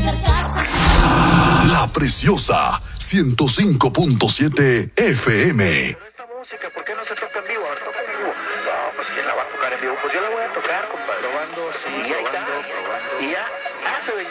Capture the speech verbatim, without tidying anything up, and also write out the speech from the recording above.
La Preciosa, ciento cinco punto siete F M. Pero esta música, ¿por qué no se toca en vivo? A ver, toca en vivo. No, pues ¿quién la va a tocar en vivo? Pues yo la voy a tocar, compadre. Probando, sí, Y ahí probando, está. probando. Y ya hace